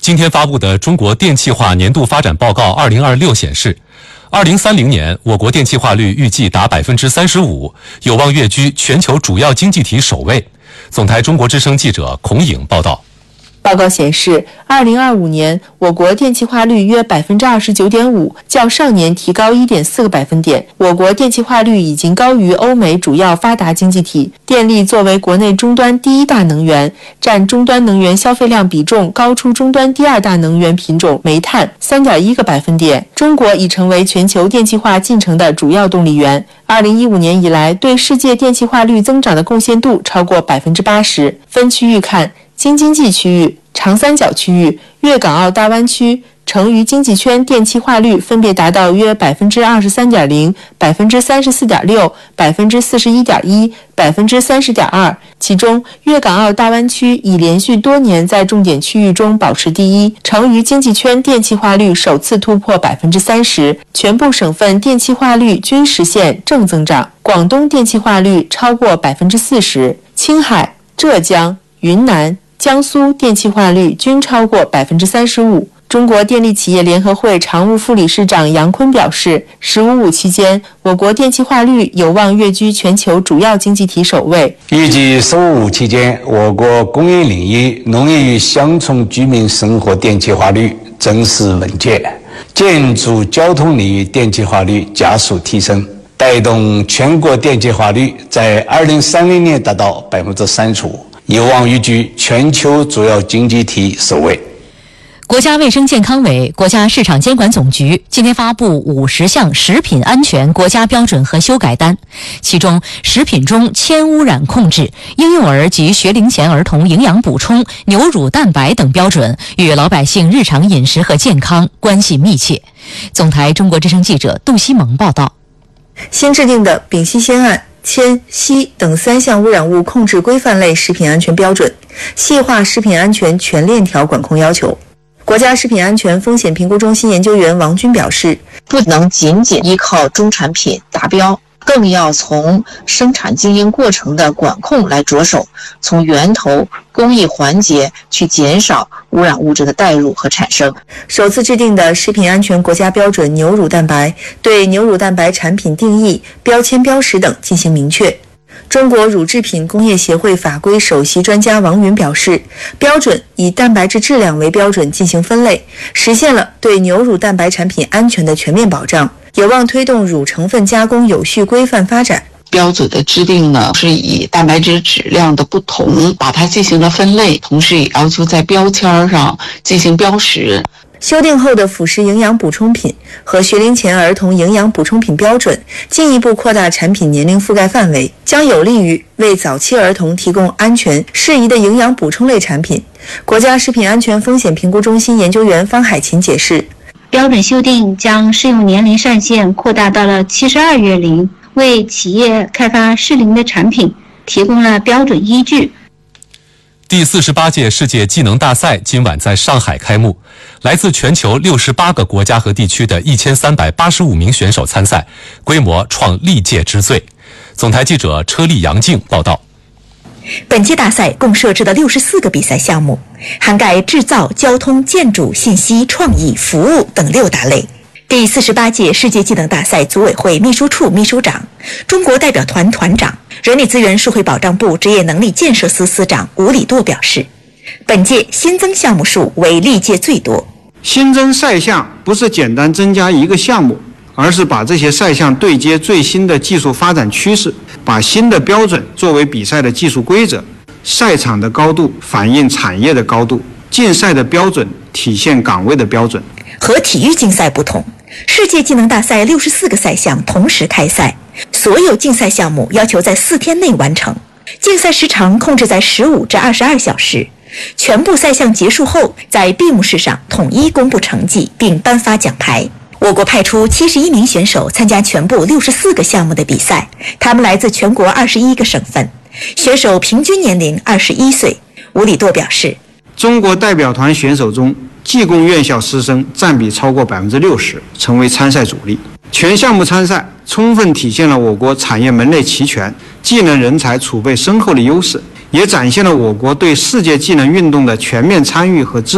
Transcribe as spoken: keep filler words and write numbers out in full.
今天发布的《中国电气化年度发展报告二零二六》显示，二零三零年我国电气化率预计达百分之三十五，有望跃居全球主要经济体首位。总台中国之声记者孔颖报道。 报告显示，二零二五年我国电气化率约百分之二十九点五，较上年提高一点四个百分点。我国电气化率已经高于欧美主要发达经济体。电力作为国内终端第一大能源，占终端能源消费量比重高出终端第二大能源品种煤炭三点一个百分点。中国已成为全球电气化进程的主要动力源。二零一五年以来，对世界电气化率增长的贡献度超过百分之八十。分区域看，京津冀区域、长三角区域、粤港澳大湾区、成渝经济圈电气化率分别达到约百分之二十三点零、百分之三十四点六、百分之四十一点一、百分之三十点二。其中，粤港澳大湾区已连续多年在重点区域中保持第一，成渝经济圈电气化率首次突破百分之三十，全部省份电气化率均实现正增长。广东电气化率超过百分之四十，青海、浙江、云南、江苏电气化率均超过百分之三十五。中国电力企业联合会常务副理事长杨坤表示，十五五期间，我国电气化率有望跃居全球主要经济体首位。 预计十五五期间，我国工业领域、农业与乡村居民生活电气化率增势稳健，建筑交通领域电气化率加速提升，带动全国电气化率在二零三零年达到百分之三十五，有望跃居全球主要经济体首位。 国家卫生健康委、国家市场监管总局今天发布五十项食品安全国家标准和修改单，其中食品中铅污染控制、婴幼儿及学龄前儿童营养补充、牛乳蛋白等标准与老百姓日常饮食和健康关系密切。总台中国之声记者杜西蒙报道。 新制定的丙烯酰胺、铅、硒等三项污染物控制规范类食品安全标准，细化食品安全全链条管控要求。国家食品安全风险评估中心研究员王军表示， 不能仅仅依靠中产品达标，更要从生产经营过程的管控来着手，从源头工艺环节去减少污染物质的带入和产生。 首次制定的食品安全国家标准牛乳蛋白对牛乳蛋白产品定义、标签标识等进行明确。中国乳制品工业协会法规首席专家王云表示，标准以蛋白质质量为标准进行分类，实现了对牛乳蛋白产品安全的全面保障，有望推动乳成分加工有序规范发展。 标准的制定呢，是以蛋白质质量的不同把它进行了分类，同时也要求在标签上进行标识。 修订后的辅食营养补充品和学龄前儿童营养补充品标准进一步扩大产品年龄覆盖范围，将有利于为早期儿童提供安全适宜的营养补充类产品。国家食品安全风险评估中心研究员方海琴解释， 标准修订将适用年龄上限扩大到了七十二月龄，为企业开发适龄的产品提供了标准依据。 第四十八届世界技能大赛今晚在上海开幕，来自全球六十八个国家和地区的一千三百八十五名选手参赛，规模创历届之最。总台记者车丽杨静报道。 本届大赛共设置了六十四个比赛项目，涵盖制造、交通、建筑、信息、创意、服务等六大类。第四十八届世界技能大赛组委会秘书处秘书长、中国代表团团长、人力资源社会保障部职业能力建设司司长吴礼舵表示，本届新增项目数为历届最多。 新增赛项不是简单增加一个项目，而是把这些赛项对接最新的技术发展趋势，把新的标准作为比赛的技术规则。赛场的高度反映产业的高度，竞赛的标准体现岗位的标准。 和体育竞赛不同，世界技能大赛六十四个赛项同时开赛，所有竞赛项目要求在四天内完成，竞赛时长控制在十五至二十二小时。全部赛项结束后，在闭幕式上统一公布成绩并颁发奖牌。我国派出七十一名选手参加全部六十四个项目的比赛，他们来自全国二十一个省份，选手平均年龄二十一岁。吴礼舵表示， 中国代表团选手中，技工院校师生占比超过百分之六十，成为参赛主力。全项目参赛，充分体现了我国产业门类齐全、技能人才储备深厚的优势，也展现了我国对世界技能运动的全面参与和支持。